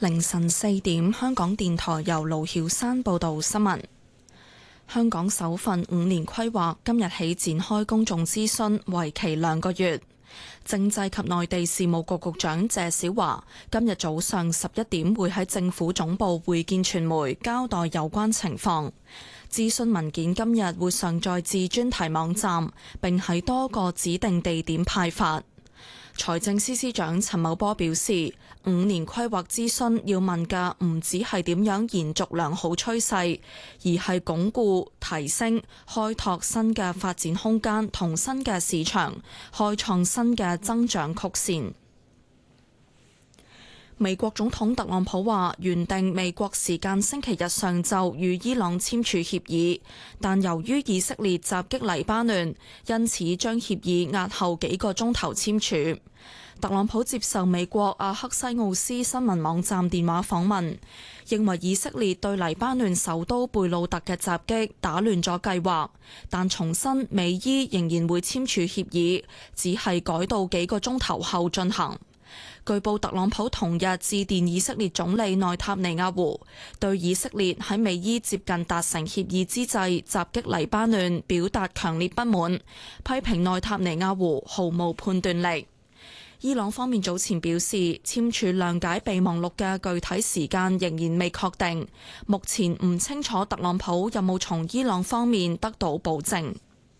凌晨4點，香港電台由盧曉山報道新聞。香港首份5年規劃今日起展開公眾諮詢，為期2個月。政制及內地事務局局長謝小華今日早上11點會喺政府總部會見傳媒，交代有關情況。諮詢文件今日會上載至專題網站，並喺多個指定地點派發。財政司司長陳茂波表示，5年規劃諮詢要問嘅唔只係點樣延續良好趨勢，而係鞏固、提升、開拓新嘅發展空間同新嘅市場，開創新嘅增長曲線。美國總統特朗普話原定美國時間星期日上晝與伊朗簽署協議，但由於以色列襲擊黎巴嫩，因此將協議押後幾個鐘頭簽署。特朗普接受美國阿克西奧斯新聞網站電話訪問，認為以色列對黎巴嫩首都貝魯特嘅襲擊打亂咗計劃，但重申美伊仍然會簽署協議，只係改到幾個鐘頭後進行。據報，特朗普同日致電以色列總理內塔尼亞胡，對以色列喺美伊接近達成協議之際襲擊黎巴嫩表達強烈不滿，批評內塔尼亞胡毫無判斷力。伊朗方面早前表示，簽署諒解備忘錄嘅具體時間仍然未確定，目前唔清楚特朗普有冇從伊朗方面得到保證。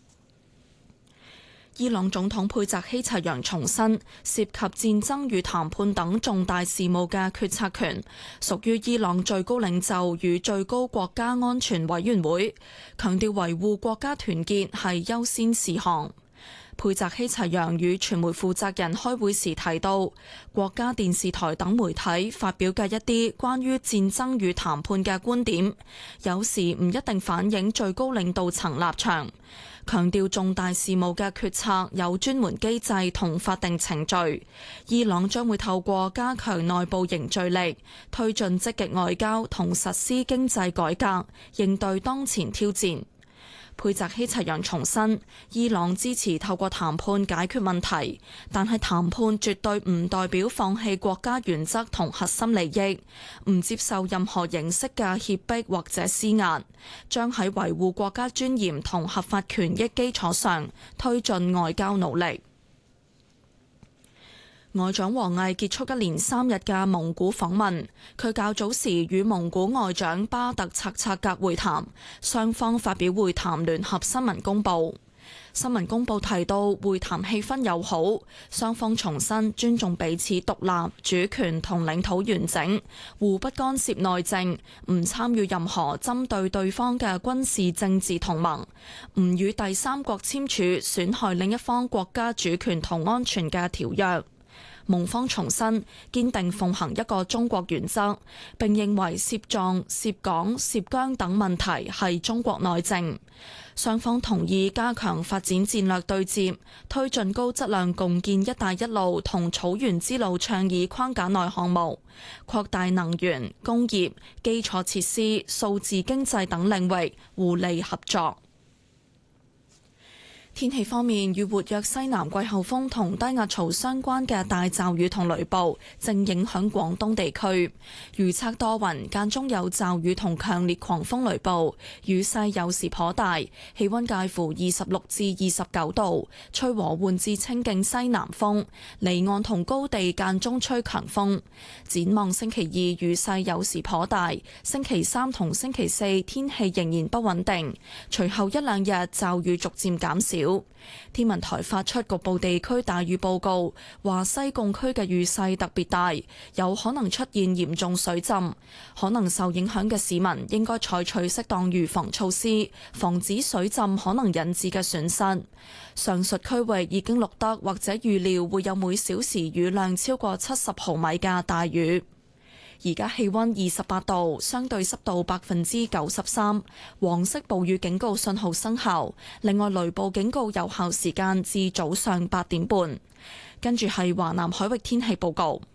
伊朗總統佩澤希齊揚重申，涉及戰爭與談判等重大事務嘅決策權屬於伊朗最高領袖與最高國家安全委員會，強調維護國家團結係優先事項。佩澤希齊揚與傳媒負責人開會時提到，國家電視台等媒體發表嘅一啲關於戰爭與談判嘅觀點，有時唔一定反映最高領導層立場。強調重大事務嘅決策有專門機制同法定程序，伊朗將會透過加強內部凝聚力，推進積極外交同實施經濟改革，應對當前挑戰。佩澤希齊揚重申，伊朗支持透過談判解決問題，但係談判絕對唔代表放棄國家原則同核心利益，唔接受任何形式嘅脅迫或者施壓，將喺維護國家尊嚴同合法權益基礎上推進外交努力。外長王毅結束1連3日嘅蒙古訪問，佢較早時與蒙古外長巴特策策格會談，雙方發表會談聯合新聞公報。新聞公報提到，會談氣氛友好，雙方重申尊重彼此獨立、主權同領土完整，互不干涉內政，唔參與任何針對對方嘅軍事政治同盟，唔與第三國簽署損害另一方國家主權同安全嘅條約。蒙方重申堅定奉行一個中國原則，並認為涉藏、涉港、涉疆等問題係中國內政。雙方同意加強發展戰略對接，推進高質量共建「一帶一路」同草原之路倡議框架內項目，擴大能源、工業、基礎設施、數字經濟等領域互利合作。天氣方面，與活躍西南季候風同低壓槽相關嘅大驟雨同雷暴正影響廣東地區，預測多雲，間中有驟雨同強烈狂風雷暴，雨勢有時頗大，氣溫介乎26至29度，吹和緩至清勁西南風，離岸同高地間中吹強風。展望星期2雨勢有時頗大，星期3同星期4天氣仍然不穩定，隨後1、2日驟雨逐漸減少。天文台發出局部地區大雨報告，話西貢區嘅雨勢特別大，有可能出現嚴重水浸，可能受影響嘅市民應該採取適當預防措施，防止水浸可能引致嘅損失。上述區域已經錄得或者預料會有每小時雨量超過70毫米嘅大雨。而家氣溫28度，相對濕度93%，黃色暴雨警告信號生效。另外，雷暴警告有效時間至早上8點半。跟住係華南海域天氣報告。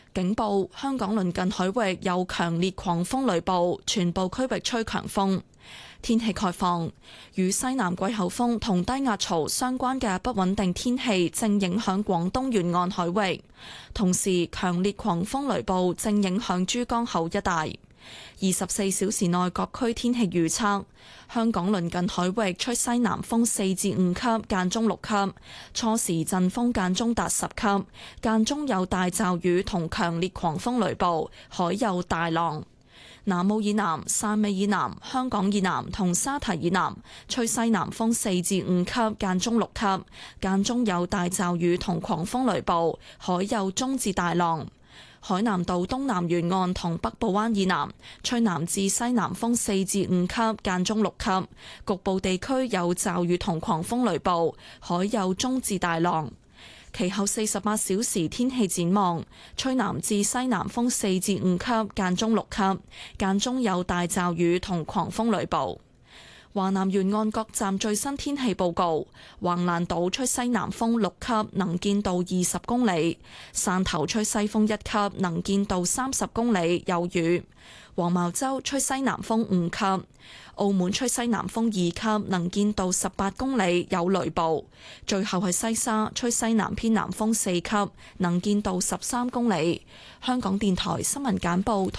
警報：香港鄰近海域有強烈狂風雷暴，全部區域吹強風。天氣概況：與西南季候風同低壓槽相關嘅不穩定天氣正影響廣東沿岸海域，同時強烈狂風雷暴正影響珠江口一帶。24小時內各區天氣預測：香港鄰近海域吹西南風4至5級，間中6級，初時陣風間中達10級，間中有大驟雨同強烈狂風雷暴，海有大浪。南澳以南、汕尾以南、香港以南同沙堤以南吹西南風4至5級，間中6級，間中有大驟雨同狂風雷暴，海有中至大浪。海南島東南沿岸同北部灣以南吹南至西南風4至5級，間中6級，局部地區有驟雨同狂風雷暴，海有中至大浪。其後48小時天氣展望：吹南至西南風4至5級，間中6級，間中有大驟雨同狂風雷暴。華南沿岸各站最新天氣報告：橫瀾島吹西南風6級，能見度20公里；汕頭吹西風1級，能見度30公里，有雨；黃茅洲吹西南風5級；澳門吹西南風2級，能見度18公里，有雷暴；最後係西沙吹西南偏南風4級，能見度13公里。香港電台新聞簡報。